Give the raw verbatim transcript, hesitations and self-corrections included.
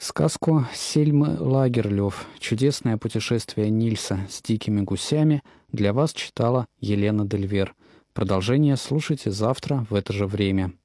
Сказку Сельмы Лагерлёв «Чудесное путешествие Нильса с дикими гусями» для вас читала Елена Дельвер. Продолжение слушайте завтра в это же время.